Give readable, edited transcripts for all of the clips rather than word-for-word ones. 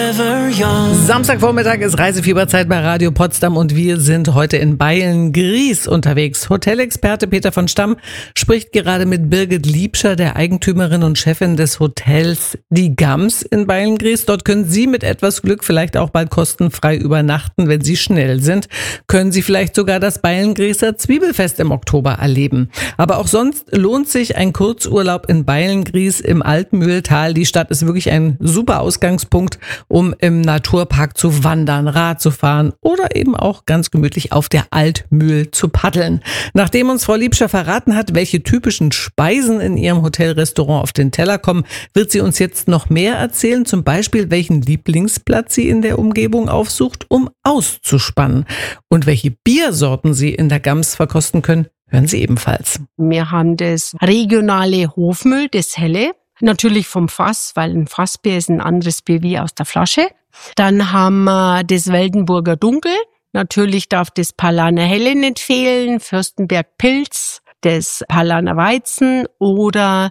Forever Young. Samstagvormittag ist Reisefieberzeit bei Radio Potsdam und wir sind heute in Beilngries unterwegs. Hotelexperte Peter von Stamm spricht gerade mit Birgit Liebscher, der Eigentümerin und Chefin des Hotels Die Gams in Beilngries. Dort können Sie mit etwas Glück vielleicht auch bald kostenfrei übernachten, wenn Sie schnell sind. Können Sie vielleicht sogar das Beilngrieser Zwiebelfest im Oktober erleben. Aber auch sonst lohnt sich ein Kurzurlaub in Beilngries im Altmühltal. Die Stadt ist wirklich ein super Ausgangspunkt, um im Naturpark zu wandern, Rad zu fahren oder eben auch ganz gemütlich auf der Altmühl zu paddeln. Nachdem uns Frau Liebscher verraten hat, welche typischen Speisen in ihrem Hotelrestaurant auf den Teller kommen, wird sie uns jetzt noch mehr erzählen, zum Beispiel welchen Lieblingsplatz sie in der Umgebung aufsucht, um auszuspannen. Und welche Biersorten sie in der Gams verkosten können, hören Sie ebenfalls. Wir haben das regionale Hofmühl, das Helle. Natürlich vom Fass, weil ein Fassbier ist ein anderes Bier wie aus der Flasche. Dann haben wir das Weldenburger Dunkel. Natürlich darf das Paulaner Helle nicht fehlen, Fürstenberg Pilz, das Paulaner Weizen oder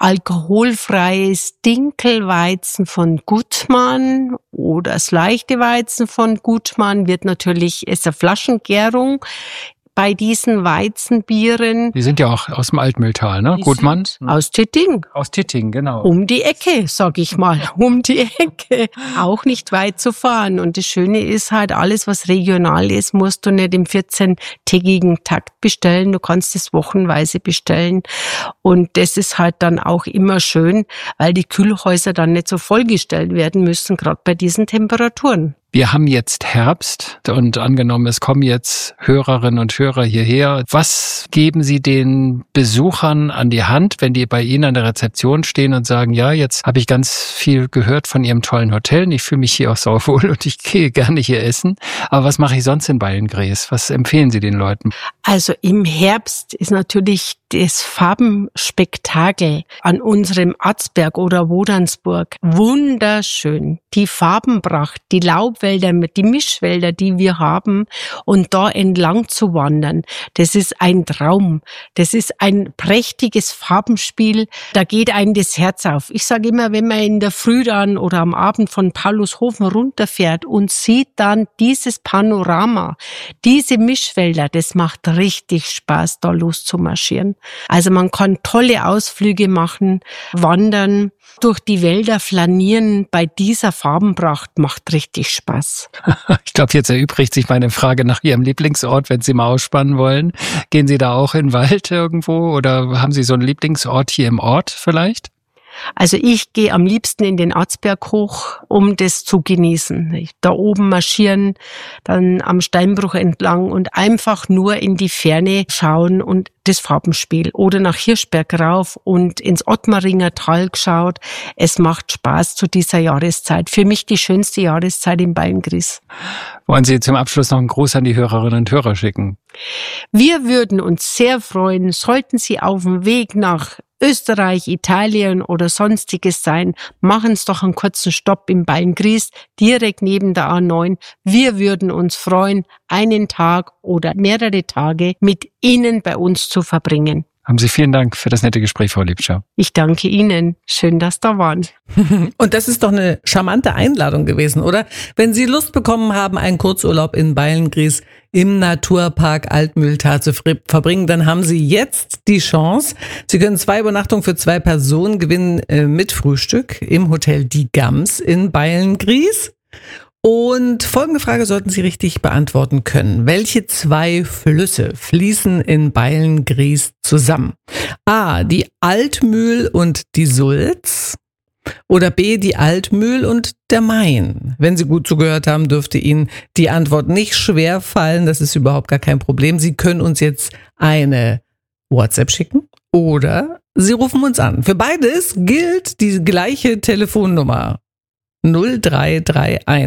alkoholfreies Dinkelweizen von Gutmann oder das leichte Weizen von Gutmann ist eine Flaschengärung. Bei diesen Weizenbieren. Die sind ja auch aus dem Altmühltal, ne? Gutmann? Aus Titting. Aus Titting, genau. Um die Ecke, sag ich mal. Um die Ecke. Auch nicht weit zu fahren. Und das Schöne ist halt, alles, was regional ist, musst du nicht im 14-tägigen Takt bestellen. Du kannst es wochenweise bestellen. Und das ist halt dann auch immer schön, weil die Kühlhäuser dann nicht so vollgestellt werden müssen, gerade bei diesen Temperaturen. Wir haben jetzt Herbst und angenommen, es kommen jetzt Hörerinnen und Hörer hierher. Was geben Sie den Besuchern an die Hand, wenn die bei Ihnen an der Rezeption stehen und sagen, ja, jetzt habe ich ganz viel gehört von Ihrem tollen Hotel und ich fühle mich hier auch sauwohl und ich gehe gerne hier essen. Aber was mache ich sonst in Beilngries? Was empfehlen Sie den Leuten? Also im Herbst ist natürlich das Farbenspektakel an unserem Atzberg oder Wodansburg wunderschön. Die Farbenpracht, die Laubwälder, die Mischwälder, die wir haben und da entlang zu wandern, das ist ein Traum. Das ist ein prächtiges Farbenspiel. Da geht einem das Herz auf. Ich sage immer, wenn man in der Früh dann oder am Abend von Paulushofen runterfährt und sieht dann dieses Panorama, diese Mischwälder, das macht richtig Spaß, da loszumarschieren. Also man kann tolle Ausflüge machen, wandern, durch die Wälder flanieren bei dieser Farbenpracht macht richtig Spaß. Ich glaube, jetzt erübrigt sich meine Frage nach Ihrem Lieblingsort, wenn Sie mal ausspannen wollen. Gehen Sie da auch in den Wald irgendwo oder haben Sie so einen Lieblingsort hier im Ort vielleicht? Also ich gehe am liebsten in den Atzberg hoch, um das zu genießen. Da oben marschieren, dann am Steinbruch entlang und einfach nur in die Ferne schauen und das Farbenspiel. Oder nach Hirschberg rauf und ins Ottmaringer Tal geschaut. Es macht Spaß zu dieser Jahreszeit. Für mich die schönste Jahreszeit in Beilngries. Wollen Sie zum Abschluss noch einen Gruß an die Hörerinnen und Hörer schicken? Wir würden uns sehr freuen, sollten Sie auf dem Weg nach Österreich, Italien oder sonstiges sein, machen Sie doch einen kurzen Stopp in Beilngries, direkt neben der A9. Wir würden uns freuen, einen Tag oder mehrere Tage mit Ihnen bei uns zu verbringen. Haben Sie vielen Dank für das nette Gespräch, Frau Liebscher. Ich danke Ihnen. Schön, dass da waren. Und das ist doch eine charmante Einladung gewesen, oder? Wenn Sie Lust bekommen haben, einen Kurzurlaub in Beilngries im Naturpark Altmühltal zu verbringen, dann haben Sie jetzt die Chance. Sie können 2 Übernachtungen für 2 Personen gewinnen mit Frühstück im Hotel Die Gams in Beilngries. Und folgende Frage sollten Sie richtig beantworten können. Welche 2 Flüsse fließen in Beilngries zusammen? A, die Altmühl und die Sulz. Oder B, die Altmühl und der Main. Wenn Sie gut zugehört haben, dürfte Ihnen die Antwort nicht schwer fallen. Das ist überhaupt gar kein Problem. Sie können uns jetzt eine WhatsApp schicken oder Sie rufen uns an. Für beides gilt die gleiche Telefonnummer. 0331